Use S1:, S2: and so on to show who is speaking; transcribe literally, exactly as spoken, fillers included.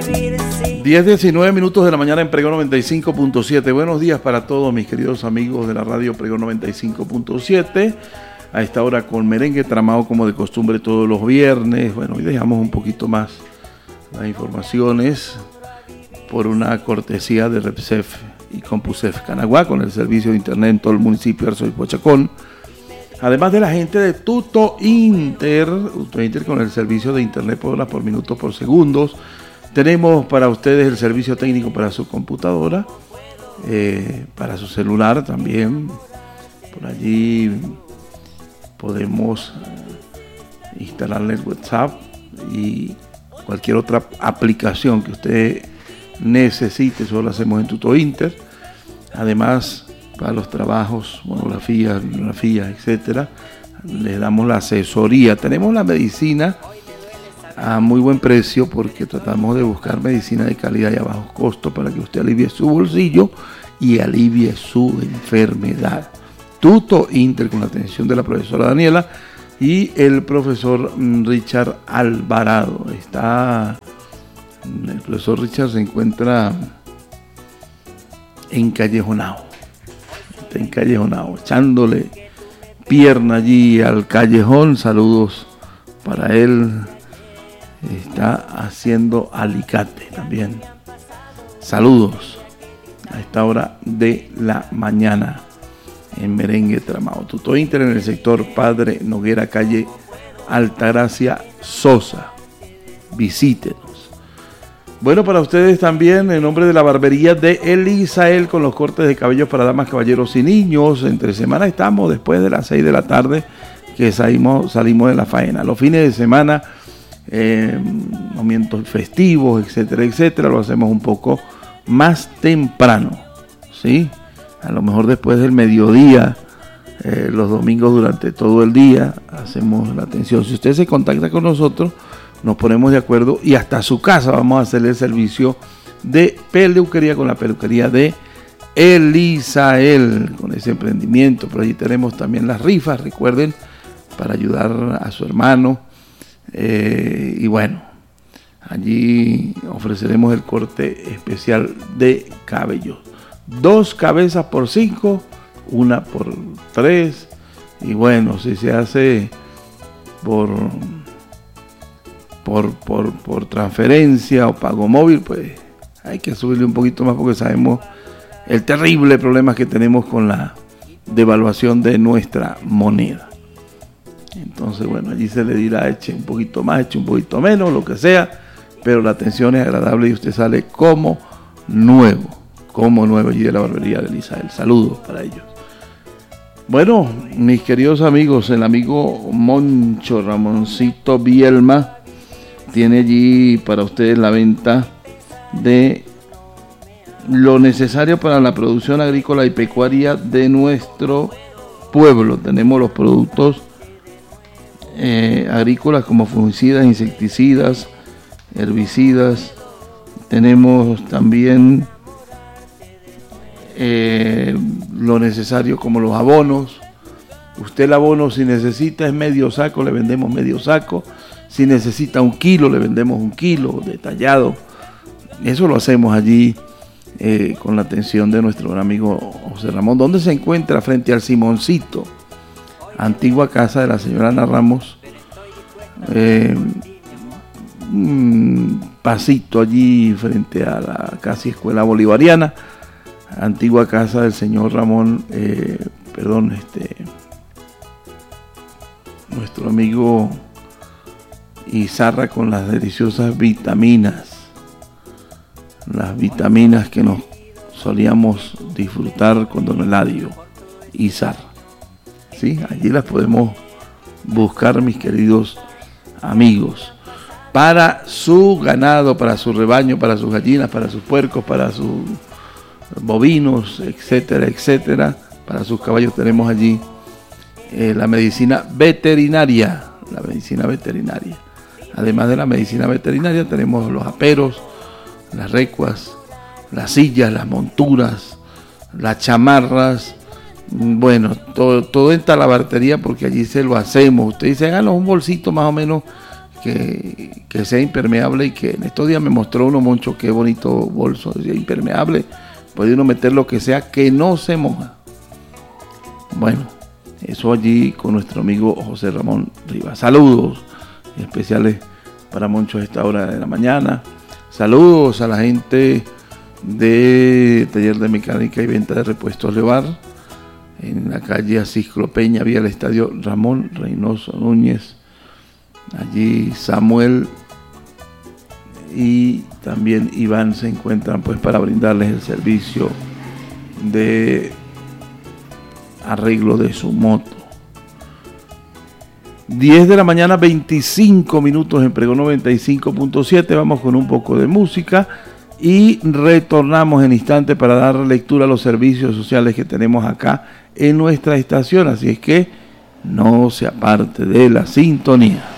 S1: diez diecinueve minutos de la mañana en Pregón noventa y cinco punto siete. Buenos días para todos mis queridos amigos de la radio Pregón noventa y cinco punto siete. A esta hora con merengue tramado como de costumbre todos los viernes. Bueno, hoy dejamos un poquito más las informaciones por una cortesía de Repsef y Compusef Canaguá con el servicio de internet en todo el municipio de Arzobispo Chacón. Además de la gente de Tuto Inter, Tuto Inter con el servicio de internet por horas, por minutos, por segundos. Tenemos para ustedes el servicio técnico para su computadora, eh, para su celular también. Por allí podemos instalarle el WhatsApp y cualquier otra aplicación que usted necesite, eso lo hacemos en Tuto Inter. Además, para los trabajos, monografías, bibliografías, etcétera, les damos la asesoría. Tenemos la medicina a muy buen precio porque tratamos de buscar medicina de calidad y a bajo costo para que usted alivie su bolsillo y alivie su enfermedad. Tuto Inter con la atención de la profesora Daniela y el profesor Richard Alvarado. Está, el profesor Richard se encuentra encallejonado, está encallejonado, echándole pierna allí al callejón. Saludos para él. Está haciendo alicate también. Saludos a esta hora de la mañana en merengue tramado. Tuto Inter en el sector Padre Noguera, calle Altagracia Sosa. Visítenos. Bueno, para ustedes también, en nombre de la barbería de Elisael, con los cortes de cabellos para damas, caballeros y niños. Entre semana estamos después de las seis de la tarde que salimos, salimos de la faena. Los fines de semana, eh, momentos festivos, etcétera, etcétera, lo hacemos un poco más temprano, ¿sí? A lo mejor después del mediodía, eh, los domingos durante todo el día, hacemos la atención. Si usted se contacta con nosotros, nos ponemos de acuerdo y hasta su casa vamos a hacerle el servicio de peluquería con la peluquería de Elisael, con ese emprendimiento. Por allí tenemos también las rifas, recuerden, para ayudar a su hermano. Eh, y bueno, allí ofreceremos el corte especial de cabello. Dos cabezas por cinco, una por tres. Y bueno, si se hace por... Por, por, por transferencia o pago móvil, pues hay que subirle un poquito más porque sabemos el terrible problema que tenemos con la devaluación de nuestra moneda. Entonces, bueno, allí se le dirá eche un poquito más, eche un poquito menos, lo que sea, pero la atención es agradable y usted sale como nuevo, como nuevo allí de la barbería de Elisael. Saludos para ellos. Bueno, mis queridos amigos, el amigo Moncho Ramoncito Bielma tiene allí para ustedes la venta de lo necesario para la producción agrícola y pecuaria de nuestro pueblo. Tenemos los productos eh, agrícolas como fungicidas, insecticidas, herbicidas. Tenemos también eh, lo necesario como los abonos. Usted el abono, si necesita es medio saco, le vendemos medio saco. Si necesita un kilo, le vendemos un kilo detallado. Eso lo hacemos allí eh, con la atención de nuestro gran amigo José Ramón. ¿Dónde se encuentra? Frente al Simoncito, antigua casa de la señora Ana Ramos. Eh, un pasito allí frente a la casi escuela bolivariana. Antigua casa del señor Ramón, eh, perdón, este, nuestro amigo Izarra con las deliciosas vitaminas, las vitaminas que nos solíamos disfrutar con don Eladio Izarra, ¿sí? Allí las podemos buscar, mis queridos amigos, para su ganado, para su rebaño, para sus gallinas, para sus puercos, para sus bovinos, etcétera, etcétera. Para sus caballos tenemos allí eh, la medicina veterinaria, la medicina veterinaria. Además de la medicina veterinaria tenemos los aperos, las recuas, las sillas, las monturas, las chamarras, bueno, todo, todo en talabartería porque allí se lo hacemos. Usted dice, háganos un bolsito más o menos que, que sea impermeable y que en estos días me mostró uno, Moncho, qué bonito bolso, decía impermeable, puede uno meter lo que sea que no se moja. Bueno, eso allí con nuestro amigo José Ramón Rivas. Saludos especiales para Moncho a esta hora de la mañana. Saludos a la gente de Taller de Mecánica y Venta de Repuestos Levar, en la calle Asisclo Peña, vía el estadio Ramón Reynoso Núñez. Allí Samuel y también Iván se encuentran pues para brindarles el servicio de arreglo de su moto. diez de la mañana, veinticinco minutos en Pregón noventa y cinco punto siete. Vamos con un poco de música y retornamos en instante para dar lectura a los servicios sociales que tenemos acá en nuestra estación. Así es que no se aparte de la sintonía.